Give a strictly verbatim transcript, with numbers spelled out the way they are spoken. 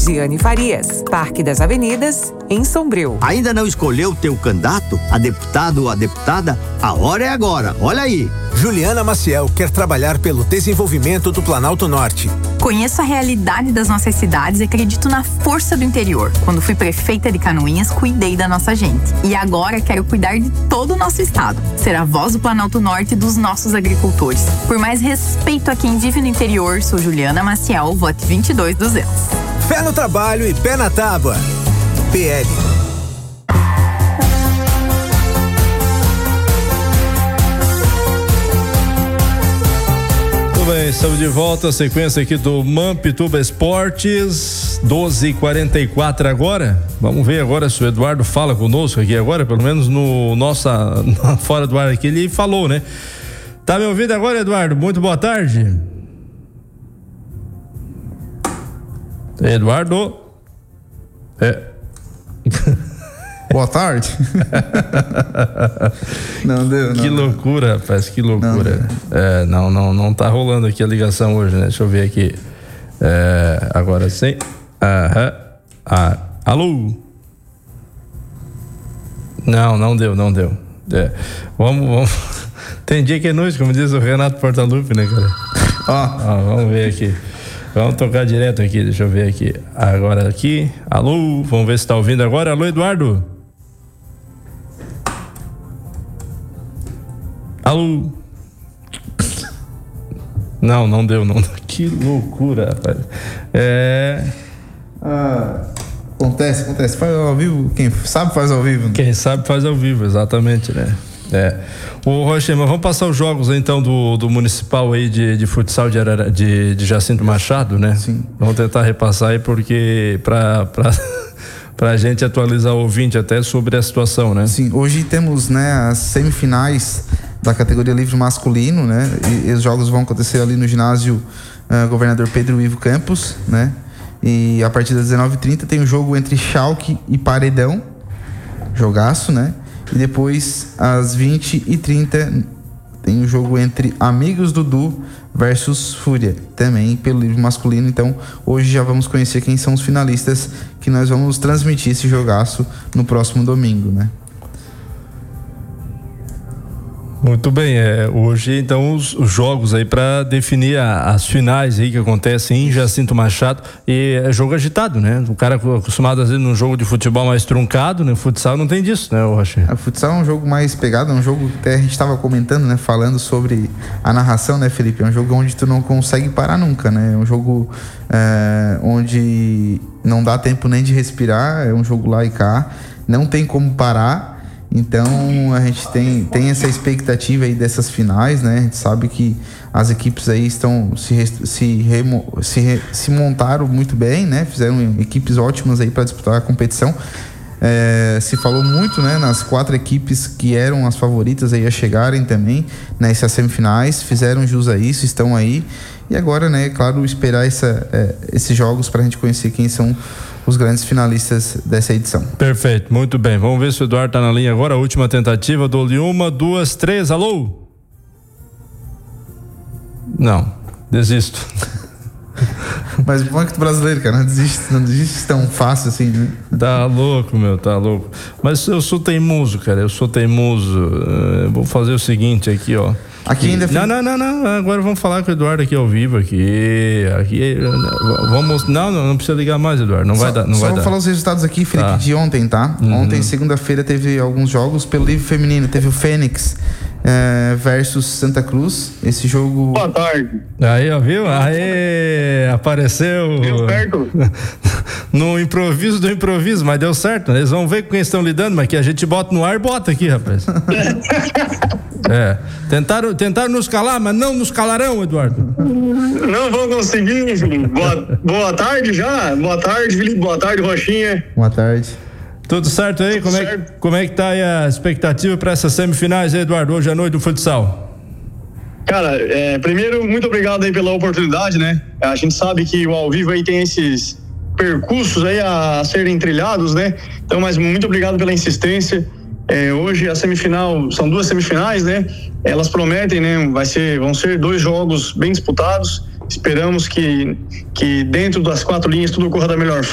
Giane Farias, Parque das Avenidas, em Sombrio. Ainda não escolheu o teu candidato, a deputado ou a deputada? A hora é agora, olha aí. Juliana Maciel quer trabalhar pelo desenvolvimento do Planalto Norte. Conheço a realidade das nossas cidades e acredito na força do interior. Quando fui prefeita de Canoinhas, cuidei da nossa gente. E agora quero cuidar de todo o nosso estado. Ser a voz do Planalto Norte e dos nossos agricultores. Por mais respeito a quem vive no interior, sou Juliana Maciel, vote vinte e dois duzentos. Pé no trabalho e pé na tábua. P L. Tudo bem, estamos de volta, sequência aqui do Mampituba Esportes, doze e quarenta e quatro agora. Vamos ver agora se o Eduardo fala conosco aqui agora, pelo menos no nossa, fora do ar aqui, ele falou, né? Tá me ouvindo agora, Eduardo? Muito boa tarde. Eduardo. É. Boa tarde. Não deu, não. Que loucura, rapaz, que loucura. Não, é, não, não, não tá rolando aqui a ligação hoje, né? Deixa eu ver aqui. É, agora sim. Aham. Ah, alô? Não, não deu, não deu. É. Vamos, vamos. Tem dia que é noite, como diz o Renato Portaluppi, né, cara? Ó, oh. Vamos ver aqui. Vamos tocar direto aqui, deixa eu ver aqui. Agora aqui. Alô? Vamos ver se tá ouvindo agora. Alô, Eduardo? Alô? Não, não deu, não. Que loucura, rapaz. É. Ah, acontece, acontece. Faz ao vivo, quem sabe faz ao vivo. Né? Quem sabe faz ao vivo, exatamente, né? É. Ô, Rochema, vamos passar os jogos então do, do municipal aí de, de futsal de, Arara, de, de Jacinto Machado, né? Sim. Vamos tentar repassar aí porque pra, pra, pra gente atualizar o ouvinte até sobre a situação, né? Sim, hoje temos, né, as semifinais da categoria livre masculino, né? E, e os jogos vão acontecer ali no ginásio uh, Governador Pedro Ivo Campos, né? E a partir das dezenove e trinta tem o jogo entre Schalke e Paredão, jogaço, né? E depois, às vinte e trinta, tem o jogo entre Amigos Dudu versus Fúria, também pelo livro masculino. Então, hoje já vamos conhecer quem são os finalistas, que nós vamos transmitir esse jogaço no próximo domingo, né? Muito bem, é, hoje então os, os jogos aí para definir a, as finais aí que acontecem em Jacinto Machado, e é jogo agitado, né? O cara acostumado às vezes num jogo de futebol mais truncado, né? Futsal não tem disso, né, Rocha? O futsal é um jogo mais pegado, é um jogo que até a gente estava comentando, né? Falando sobre a narração, né, Felipe? É um jogo onde tu não consegue parar nunca, né? É um jogo é, onde não dá tempo nem de respirar, é um jogo lá e cá, não tem como parar. Então a gente tem, tem essa expectativa aí dessas finais, né? A gente sabe que as equipes aí estão se, se, remo, se, re, se montaram muito bem, né? Fizeram equipes ótimas aí para disputar a competição. É, se falou muito, né, nas quatro equipes que eram as favoritas aí a chegarem também nessas semifinais, fizeram jus a isso, estão aí. E agora, né, claro, esperar essa, é, esses jogos para a gente conhecer quem são os grandes finalistas dessa edição. Perfeito, muito bem. Vamos ver se o Eduardo tá na linha agora. A última tentativa, dou-lhe uma, duas, três, alô? Não, desisto. Mas o banco brasileiro, cara, não desiste, não desiste tão fácil assim, né? Tá louco, meu, tá louco. Mas eu sou teimoso, cara, eu sou teimoso. Eu vou fazer o seguinte aqui, ó. Aqui ainda não, não, não, não, agora vamos falar com o Eduardo aqui ao vivo aqui, aqui, vamos, não, não, não precisa ligar mais, Eduardo, não só, vai dar, não só vai vou dar. falar os resultados aqui, Felipe, tá. De ontem, tá? Uhum. Ontem, segunda-feira, teve alguns jogos pelo livro feminino, teve o Fênix é, versus Santa Cruz, esse jogo... Boa tarde. Aí, ó, viu? Aê, apareceu. Deu certo? No improviso do improviso, mas deu certo, eles vão ver com quem estão lidando, mas que a gente bota no ar, bota aqui, rapaz. É, tentaram, tentaram nos calar, mas não nos calarão, Eduardo. Não vão conseguir, Felipe. Boa, boa tarde já, boa tarde, Felipe, boa tarde, Rochinha. Boa tarde. Tudo certo aí? Tudo como, certo. É, como é que tá aí a expectativa para essas semifinais aí, Eduardo, hoje à noite do futsal? Cara, é, primeiro, muito obrigado aí pela oportunidade, né? A gente sabe que o ao vivo aí tem esses percursos aí a serem trilhados, né? Então, mas muito obrigado pela insistência. É, hoje a semifinal, são duas semifinais, né? Elas prometem, né? Vai ser, vão ser dois jogos bem disputados. Esperamos que, que dentro das quatro linhas tudo ocorra da melhor